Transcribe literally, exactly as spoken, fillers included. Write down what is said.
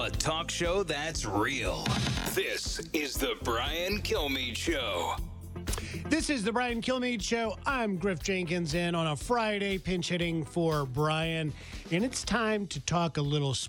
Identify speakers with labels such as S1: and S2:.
S1: a talk show that's real. This is the Brian Kilmeade Show.
S2: This is the Brian Kilmeade Show. I'm Griff Jenkins in on a Friday, pinch hitting for Brian. And it's time to talk a little sports.